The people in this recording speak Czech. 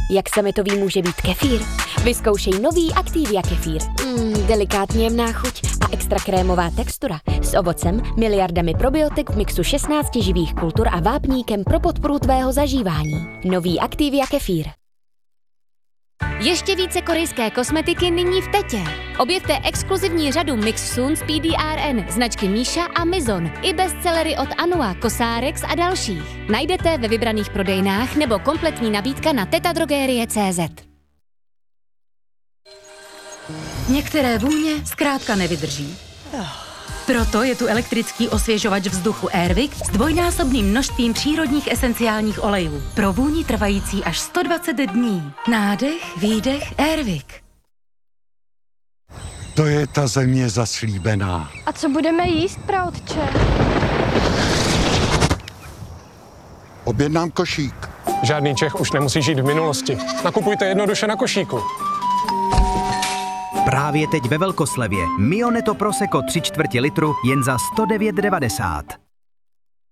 Jak summitový může být kefír? Vyzkoušej nový Activia kefír. Delikátně jemná chuť a extra krémová textura. S ovocem, miliardami probiotik v mixu 16 živých kultur a vápníkem pro podporu tvého zažívání. Nový Activia kefír. Ještě více korejské kosmetiky nyní v Tetě. Objevte exkluzivní řadu Mix Soon z PDRN, značky Misha a Mizon, i bestsellery od Anua, Cosrx a dalších. Najdete ve vybraných prodejnách nebo kompletní nabídka na tetadrogerie.cz. Některé vůně zkrátka nevydrží. Proto je tu elektrický osvěžovač vzduchu Airwick s dvojnásobným množstvím přírodních esenciálních olejů. Pro vůni trvající až 120 dní. Nádech, výdech, Airwick. To je ta země zaslíbená. A co budeme jíst, praotče? Objednám košík. Žádný Čech už nemusí žít v minulosti. Nakupujte jednoduše na košíku. Právě teď ve velkoslevě Mio Neto Prosecco 3/4 litru jen za 109,90.